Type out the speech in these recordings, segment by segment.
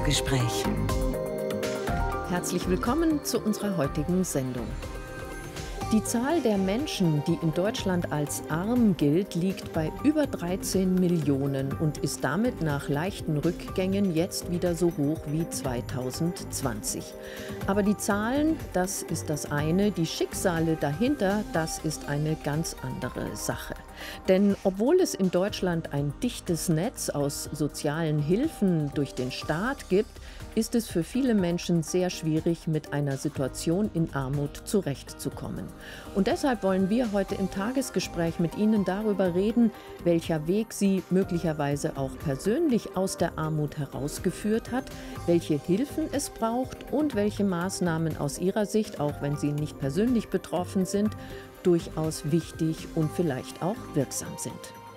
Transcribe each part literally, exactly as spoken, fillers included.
Tagesgespräch. Herzlich willkommen zu unserer heutigen Sendung. Die Zahl der Menschen, die in Deutschland als arm gilt, liegt bei über dreizehn Millionen und ist damit nach leichten Rückgängen jetzt wieder so hoch wie zweitausendzwanzig. Aber die Zahlen, das ist das eine, die Schicksale dahinter, das ist eine ganz andere Sache. Denn obwohl es in Deutschland ein dichtes Netz aus sozialen Hilfen durch den Staat gibt, ist es für viele Menschen sehr schwierig, mit einer Situation in Armut zurechtzukommen. Und deshalb wollen wir heute im Tagesgespräch mit Ihnen darüber reden, welcher Weg Sie möglicherweise auch persönlich aus der Armut herausgeführt hat, welche Hilfen es braucht und welche Maßnahmen aus Ihrer Sicht, auch wenn Sie nicht persönlich betroffen sind, durchaus wichtig und vielleicht auch wirksam sind.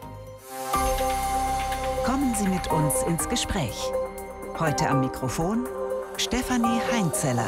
Kommen Sie mit uns ins Gespräch. Heute am Mikrofon Stefanie Heinzeller.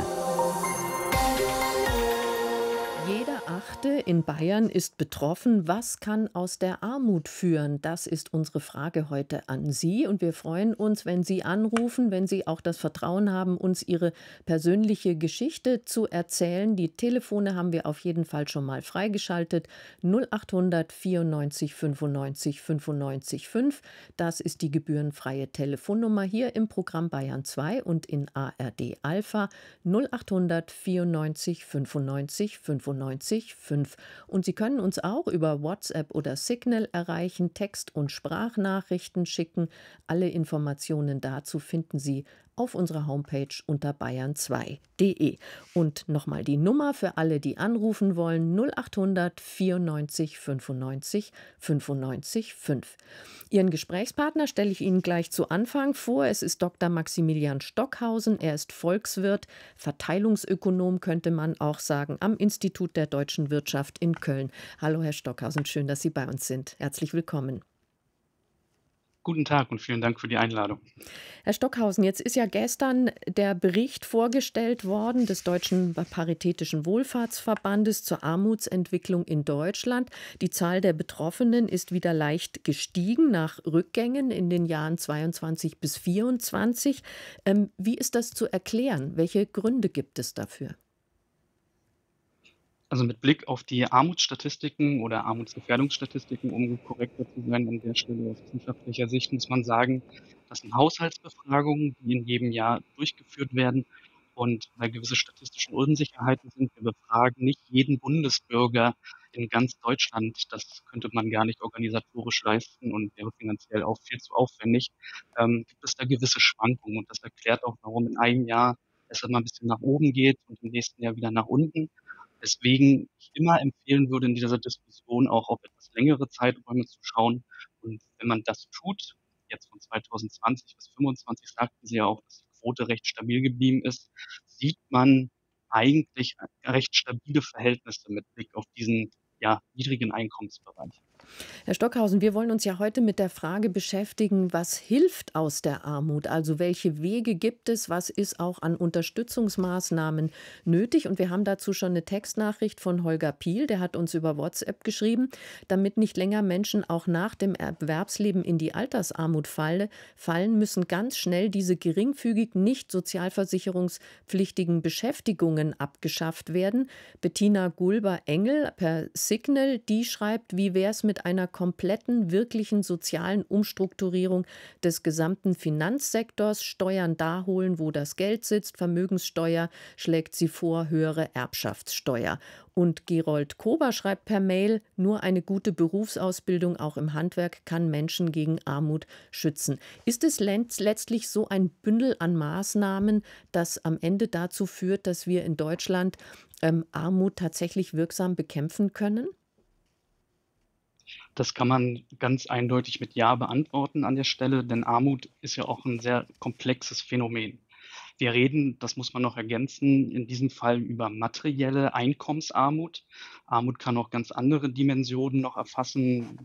Jeder Achte in Bayern ist betroffen. Was kann aus der Armut führen? Das ist unsere Frage heute an Sie. Und wir freuen uns, wenn Sie anrufen, wenn Sie auch das Vertrauen haben, uns Ihre persönliche Geschichte zu erzählen. Die Telefone haben wir auf jeden Fall schon mal freigeschaltet. null acht hundert vierundneunzig fünfundneunzig fünfundneunzig fünf. Das ist die gebührenfreie Telefonnummer hier im Programm Bayern zwei und in A R D Alpha null acht hundert vierundneunzig fünfundneunzig fünfundneunzig fünf. Und Sie können uns auch über WhatsApp oder Signal erreichen, Text- und Sprachnachrichten schicken. Alle Informationen dazu finden Sie auf unserer Homepage unter bayern zwei punkt de. Und nochmal die Nummer für alle, die anrufen wollen, null acht hundert vierundneunzig fünfundneunzig fünfundneunzig fünf. Ihren Gesprächspartner stelle ich Ihnen gleich zu Anfang vor. Es ist Doktor Maximilian Stockhausen. Er ist Volkswirt, Verteilungsökonom könnte man auch sagen, am Institut der deutschen Wirtschaft in Köln. Hallo Herr Stockhausen, schön, dass Sie bei uns sind. Herzlich willkommen. Guten Tag und vielen Dank für die Einladung. Herr Stockhausen, jetzt ist ja gestern der Bericht vorgestellt worden des Deutschen Paritätischen Wohlfahrtsverbandes zur Armutsentwicklung in Deutschland. Die Zahl der Betroffenen ist wieder leicht gestiegen nach Rückgängen in den Jahren zweiundzwanzig bis vierundzwanzig. Ähm, wie ist das zu erklären? Welche Gründe gibt es dafür? Also mit Blick auf die Armutsstatistiken oder Armutsgefährdungsstatistiken, um korrekter zu sein an der Stelle aus wissenschaftlicher Sicht, muss man sagen, das sind Haushaltsbefragungen, die in jedem Jahr durchgeführt werden. Und weil gewisse statistische Unsicherheiten sind, wir befragen nicht jeden Bundesbürger in ganz Deutschland. Das könnte man gar nicht organisatorisch leisten und wäre finanziell auch viel zu aufwendig. Ähm, gibt es da gewisse Schwankungen. Und das erklärt auch, warum in einem Jahr es immer ein bisschen nach oben geht und im nächsten Jahr wieder nach unten. Weswegen ich immer empfehlen würde, in dieser Diskussion auch auf etwas längere Zeiträume zu schauen. Und wenn man das tut, jetzt von zweitausendzwanzig bis fünfundzwanzig sagten Sie ja auch, dass die Quote recht stabil geblieben ist, sieht man eigentlich recht stabile Verhältnisse mit Blick auf diesen, ja, niedrigen Einkommensbereich. Herr Stockhausen, wir wollen uns ja heute mit der Frage beschäftigen, was hilft aus der Armut? Also welche Wege gibt es? Was ist auch an Unterstützungsmaßnahmen nötig? Und wir haben dazu schon eine Textnachricht von Holger Piel, der hat uns über WhatsApp geschrieben, damit nicht länger Menschen auch nach dem Erwerbsleben in die Altersarmut falle, fallen, müssen ganz schnell diese geringfügig nicht sozialversicherungspflichtigen Beschäftigungen abgeschafft werden. Bettina Gulber-Engel per Signal, die schreibt, wie wäre es mit einer kompletten, wirklichen sozialen Umstrukturierung des gesamten Finanzsektors, Steuern da holen, wo das Geld sitzt, Vermögenssteuer schlägt sie vor, höhere Erbschaftssteuer. Und Gerold Kober schreibt per Mail, nur eine gute Berufsausbildung auch im Handwerk kann Menschen gegen Armut schützen. Ist es letztlich so ein Bündel an Maßnahmen, das am Ende dazu führt, dass wir in Deutschland ähm, Armut tatsächlich wirksam bekämpfen können? Das kann man ganz eindeutig mit Ja beantworten an der Stelle, denn Armut ist ja auch ein sehr komplexes Phänomen. Wir reden, das muss man noch ergänzen, in diesem Fall über materielle Einkommensarmut. Armut kann auch ganz andere Dimensionen noch erfassen,